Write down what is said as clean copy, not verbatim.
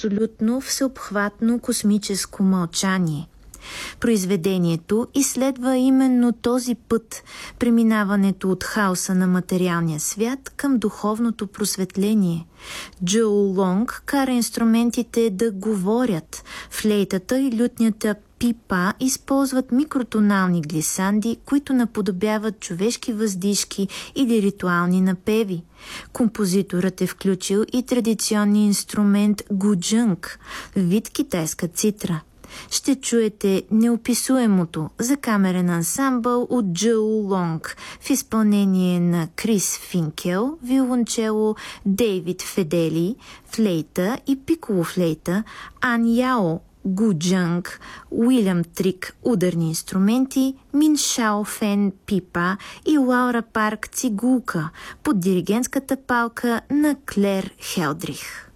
абсолютно всеобхватно космическо мълчание. Произведението изследва именно този път, преминаването от хаоса на материалния свят към духовното просветление. Джоул Лонг кара инструментите да говорят. Флейтата и лютнята пипа използват микротонални глисанди, които наподобяват човешки въздишки или ритуални напеви. Композиторът е включил и традиционния инструмент гуджънг, вид китайска цитра. Ще чуете неописуемото за камерен ансамбъл от Джоул Лонг в изпълнение на Крис Финкел, виолончело, Дейвид Федели, флейта и пиколо флейта, Ан Яо, гуджънг, Уилям Трик, ударни инструменти, Мин Шао Фен, пипа и Лаура Парк, цигулка, под диригентската палка на Клер Хелдрих.